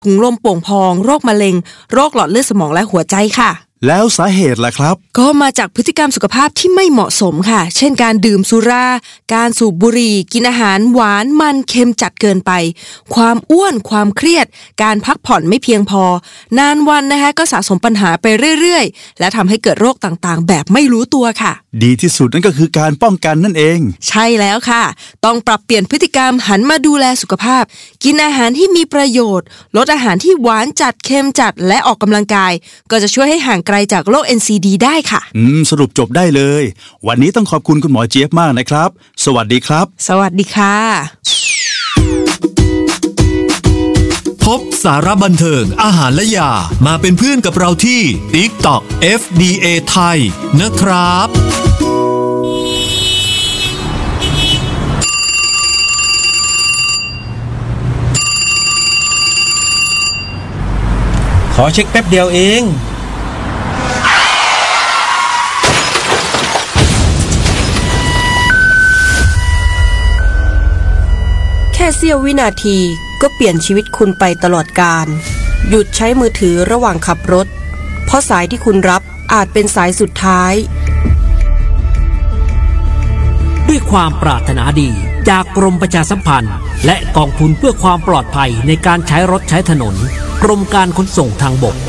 ถุงลมโป่งพองโรคมะเร็งโรคหลอดเลือดสมองและหัวใจค่ะแล้วสาเหตุล่ะครับก็มาจากพฤติกรรมสุขภาพที่ไม่เหมาะสมค่ะเช่นการดื่มสุราการสูบบุหรี่กินอาหารหวานมันเค็มจัดเกินไปความอ้วนความเครียดการพักผ่อนไม่เพียงพอนานวันนะคะก็สะสมปัญหาไปเรื่อยๆและทำให้เกิดโรคต่างๆแบบไม่รู้ตัวค่ะดีที่สุดนั่นก็คือการป้องกันนั่นเองใช่แล้วค่ะต้องปรับเปลี่ยนพฤติกรรมหันมาดูแลสุขภาพกินอาหารที่มีประโยชน์ลดอาหารที่หวานจัดเค็มจัดและออกกำลังกายก็จะช่วยให้ห่างไกลจากโรค NCD ได้ค่ะสรุปจบได้เลยวันนี้ต้องขอบคุณคุณหมอเจี๊ยบมากนะครับสวัสดีครับสวัสดีค่ะพบสาระบันเทิงอาหารและยามาเป็นเพื่อนกับเราที่ TikTok FDA ไทยนะครับขอเช็คแป๊บเดียวเองแค่เสี้ยววินาทีก็เปลี่ยนชีวิตคุณไปตลอดกาลหยุดใช้มือถือระหว่างขับรถเพราะสายที่คุณรับอาจเป็นสายสุดท้ายด้วยความปรารถนาดีจากกรมประชาสัมพันธ์และกองทุนเพื่อความปลอดภัยในการใช้รถใช้ถนนกรมการขนส่งทางบก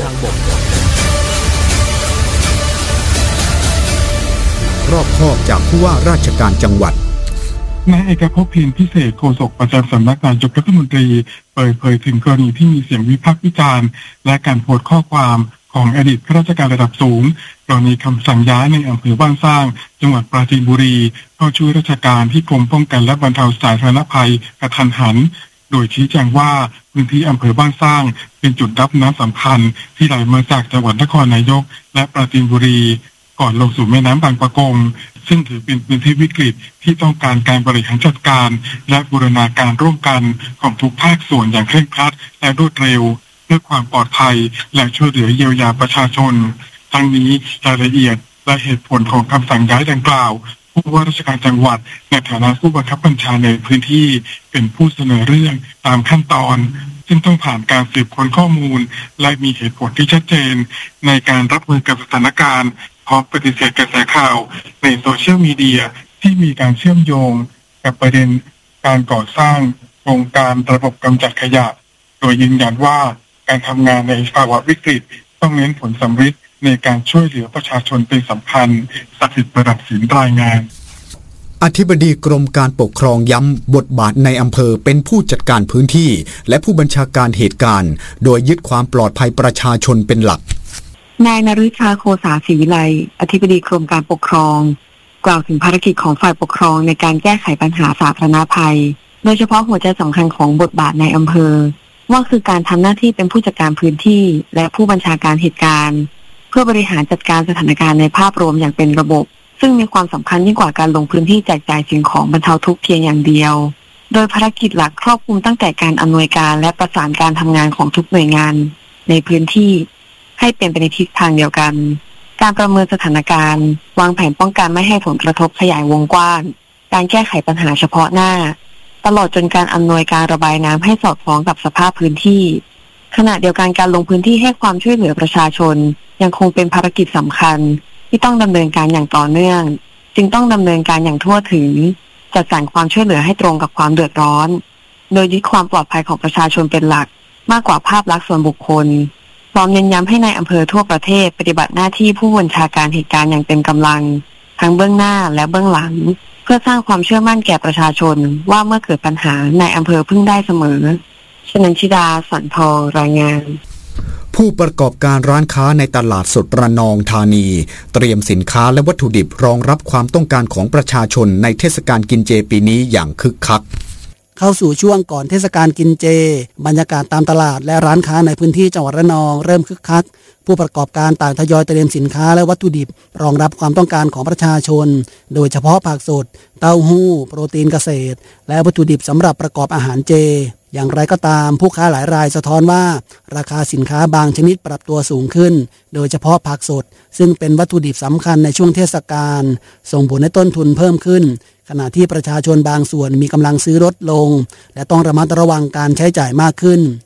รอบคอบจากผู้ว่าราชการจังหวัดนายเอกภพ เพียรพิเศษโฆษกประจำสำนักนายกรัฐมนตรีเปิดเผยถึงกรณีที่มีเสียงวิพากษ์วิจารณ์และการโพสต์ข้อความของอดีตข้าราชการระดับสูงกรณีคำสั่งย้ายในอำเภอบ้านสร้างจังหวัดปราจีนบุรีเข้าช่วยราชการที่กรมป้องกันและบรรเทาสาธารณภัยกระทันหันโดยชี้แจงว่าพื้นที่อำเภอบ้านสร้างเป็นจุดรับน้ำสำคัญที่ไหลมาจากจังหวัดนครนายกและปราจีนบุรีก่อนลงสู่แม่น้ำบางปะกงซึ่งถือเป็นพื้นที่วิกฤตที่ต้องการการบริหารจัดการและบูรณาการร่วมกันของทุกภาคส่วนอย่างเคร่งครัดและรวดเร็วเพื่อความปลอดภัยและช่วยเหลือเยียวยาประชาชนทั้งนี้รายละเอียดและเหตุผลของคำสั่งย้ายดังกล่าวผู้ว่าราชการจังหวัดในฐานะผู้บังคับบัญชาในพื้นที่เป็นผู้เสนอเรื่องตามขั้นตอนซึ่งต้องผ่านการสืบค้นข้อมูลและมีเหตุผลที่ชัดเจนในการรับมือกับสถานการณ์พร้อมปฏิเสธกระแสข่าวในโซเชียลมีเดียที่มีการเชื่อมโยงกับประเด็นการก่อสร้างโครงการระบบกำจัดขยะโดยยืนยันว่าการทำงานในภาวะวิกฤตต้องเน้นผลสำฤทธิ์ในการช่วยเหลือประชาชนเป็นสำคัญศักดิ์สิทธิ์ประดับศิลป์รายงานอธิบดีกรมการปกครองย้ำบทบาทในอำเภอเป็นผู้จัดการพื้นที่และผู้บัญชาการเหตุการณ์โดยยึดความปลอดภัยประชาชนเป็นหลักนายนฤชาโคสาศรีวิไลอธิบดีกรมการปกครองกล่าวถึงภารกิจของฝ่ายปกครองในการแก้ไขปัญหาสาธารณภัยโดยเฉพาะหัวใจสำคัญของบทบาทในอำเภอว่าคือการทำหน้าที่เป็นผู้จัดการพื้นที่และผู้บัญชาการเหตุการณ์เพื่อบริหารจัดการสถานการณ์ในภาพรวมอย่างเป็นระบบซึ่งมีความสำคัญยิ่งกว่าการลงพื้นที่แจกจ่ายสิ่งของบรรเทาทุกข์เพียงอย่างเดียวโดยภารกิจหลักครอบคลุมตั้งแต่การอำนวยการและประสานการทำงานของทุกหน่วยงานในพื้นที่ให้เป็นไปในทิศทางเดียวกันการประเมินสถานการณ์วางแผนป้องกันไม่ให้ผลกระทบขยายวงกว้างการแก้ไขปัญหาเฉพาะหน้าตลอดจนการอำนวยการระบายน้ำให้สอดคล้องกับสภาพพื้นที่ขณะเดียวกันการลงพื้นที่ให้ความช่วยเหลือประชาชนยังคงเป็นภารกิจสำคัญที่ต้องดำเนินการอย่างต่อเนื่องจึงต้องดำเนินการอย่างทั่วถึงจัดสรรความช่วยเหลือให้ตรงกับความเดือดร้อนโดยยึดความปลอดภัยของประชาชนเป็นหลักมากกว่าภาพลักษณ์ส่วนบุคคลพร้อมเน้นย้ำให้ในอำเภอทั่วประเทศปฏิบัติหน้าที่ผู้บัญชาการเหตุการณ์อย่างเต็มกำลังทั้งเบื้องหน้าและเบื้องหลังเพื่อสร้างความเชื่อมั่นแก่ประชาชนว่าเมื่อเกิดปัญหาในอำเภอพึ่งได้เสมอชนันชิดาสันทองรายงานผู้ประกอบการร้านค้าในตลาดสดระนองธานีเตรียมสินค้าและวัตถุดิบรองรับความต้องการของประชาชนในเทศกาลกินเจปีนี้อย่างคึกคักเข้าสู่ช่วงก่อนเทศกาลกินเจบรรยากาศตามตลาดและร้านค้าในพื้นที่จังหวัดระนองเริ่มคึกคักผู้ประกอบการต่างทยอยเตรียมสินค้าและวัตถุดิบรองรับความต้องการของประชาชนโดยเฉพาะผักสดเต้าหู้โปรตีนเกษตรและวัตถุดิบสำหรับประกอบอาหารเจอย่างไรก็ตามผู้ค้าหลายรายสะท้อนว่าราคาสินค้าบางชนิดปรับตัวสูงขึ้นโดยเฉพาะผักสดซึ่งเป็นวัตถุดิบสำคัญในช่วงเทศกาลส่งผลให้ต้นทุนเพิ่มขึ้นขณะที่ประชาชนบางส่วนมีกำลังซื้อลดลงและต้องระมัดระวังการใช้จ่ายมากขึ้น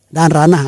ด้านร้านอาหาร